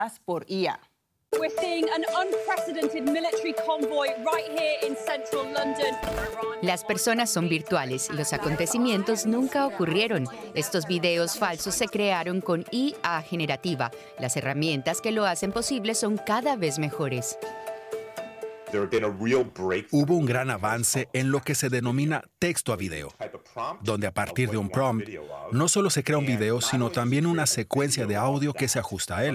por IA. We're seeing an unprecedented military convoy right here in central London. Las personas son virtuales y los acontecimientos nunca ocurrieron. Estos videos falsos se crearon con IA generativa. Las herramientas que lo hacen posible son cada vez mejores. Hubo un gran avance en lo que se denomina texto a video, donde a partir de un prompt no solo se crea un video, sino también una secuencia de audio que se ajusta a él.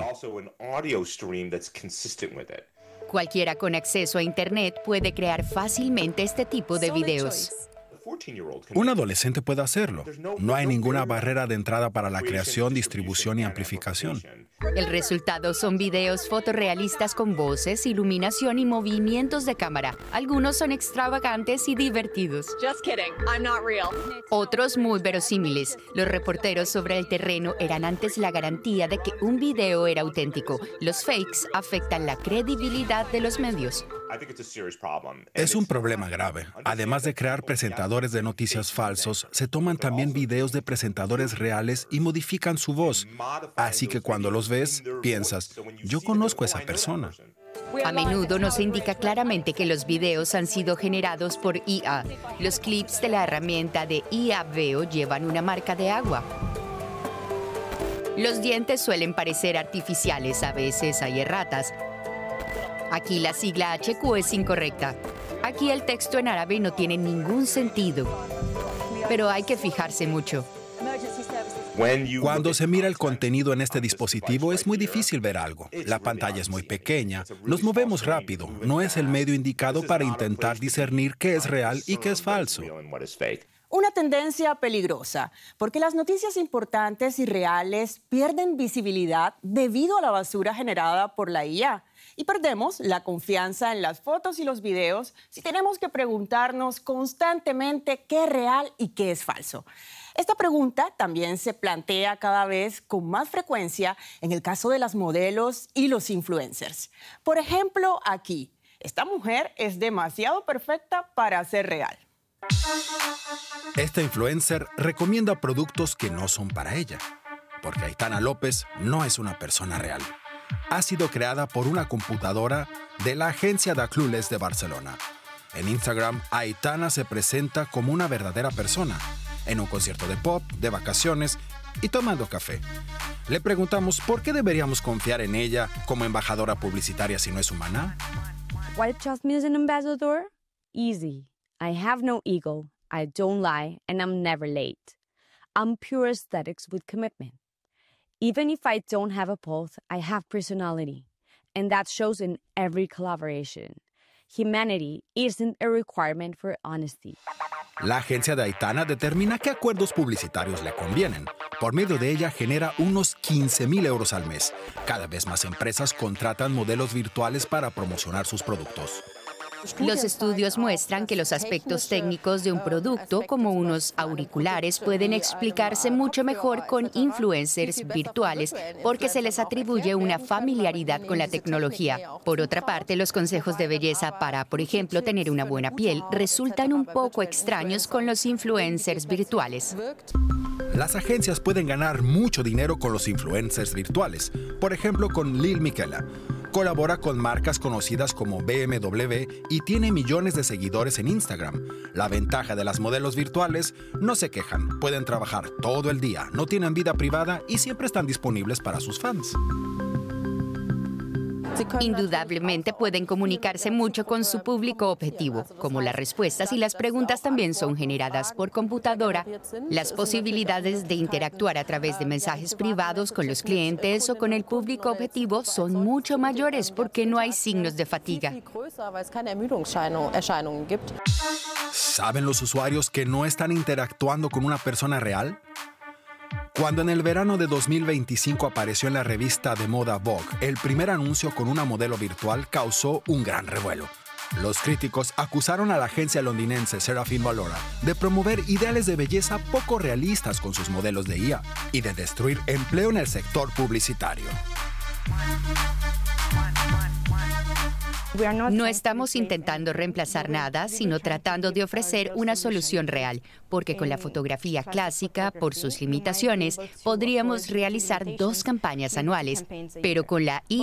Cualquiera con acceso a Internet puede crear fácilmente este tipo de videos. Un adolescente puede hacerlo. No hay ninguna barrera de entrada para la creación, distribución y amplificación. El resultado son videos fotorrealistas con voces, iluminación y movimientos de cámara. Algunos son extravagantes y divertidos. Just kidding, I'm not real. Otros muy verosímiles. Los reporteros sobre el terreno eran antes la garantía de que un video era auténtico. Los fakes afectan la credibilidad de los medios. Es un problema grave. Además de crear presentadores de noticias falsos, se toman también videos de presentadores reales y modifican su voz. Así que cuando los ves, piensas, yo conozco a esa persona. A menudo no se indica claramente que los videos han sido generados por IA. Los clips de la herramienta de IA Veo llevan una marca de agua. Los dientes suelen parecer artificiales, a veces hay erratas. Aquí la sigla HQ es incorrecta. Aquí el texto en árabe no tiene ningún sentido. Pero hay que fijarse mucho. Cuando se mira el contenido en este dispositivo es muy difícil ver algo. La pantalla es muy pequeña, nos movemos rápido. No es el medio indicado para intentar discernir qué es real y qué es falso. Una tendencia peligrosa, porque las noticias importantes y reales pierden visibilidad debido a la basura generada por la IA. Y perdemos la confianza en las fotos y los videos si tenemos que preguntarnos constantemente qué es real y qué es falso. Esta pregunta también se plantea cada vez con más frecuencia en el caso de las modelos y los influencers. Por ejemplo, aquí, esta mujer es demasiado perfecta para ser real. Esta influencer recomienda productos que no son para ella, porque Aitana López no es una persona real. Ha sido creada por una computadora de la agencia Da Clueless de Barcelona. En Instagram, Aitana se presenta como una verdadera persona, en un concierto de pop, de vacaciones y tomando café. Le preguntamos por qué deberíamos confiar en ella como embajadora publicitaria si no es humana. Why trust me as an ambassador? Easy. I have no ego, I don't lie, and I'm never late. I'm pure aesthetics with commitment. Even if I don't have a pulse, I have personality, and that shows in every collaboration. Humanity isn't a requirement for honesty. La agencia de Aitana determina qué acuerdos publicitarios le convienen. Por medio de ella genera unos 15,000 euros al mes. Cada vez más empresas contratan modelos virtuales para promocionar sus productos. Los estudios muestran que los aspectos técnicos de un producto, como unos auriculares, pueden explicarse mucho mejor con influencers virtuales porque se les atribuye una familiaridad con la tecnología. Por otra parte, los consejos de belleza para, por ejemplo, tener una buena piel resultan un poco extraños con los influencers virtuales. Las agencias pueden ganar mucho dinero con los influencers virtuales. Por ejemplo, con Lil Miquela. Colabora con marcas conocidas como BMW y tiene millones de seguidores en Instagram. La ventaja de las modelos virtuales, no se quejan, pueden trabajar todo el día, no tienen vida privada y siempre están disponibles para sus fans. Indudablemente pueden comunicarse mucho con su público objetivo. Como las respuestas y las preguntas también son generadas por computadora, las posibilidades de interactuar a través de mensajes privados con los clientes o con el público objetivo son mucho mayores porque no hay signos de fatiga. ¿Saben los usuarios que no están interactuando con una persona real? Cuando en el verano de 2025 apareció en la revista de moda Vogue, el primer anuncio con una modelo virtual causó un gran revuelo. Los críticos acusaron a la agencia londinense Seraphim Valora de promover ideales de belleza poco realistas con sus modelos de IA y de destruir empleo en el sector publicitario. No estamos intentando reemplazar nada, sino tratando de ofrecer una solución real, porque con la fotografía clásica, por sus limitaciones, podríamos realizar 2 campañas anuales, pero con la IA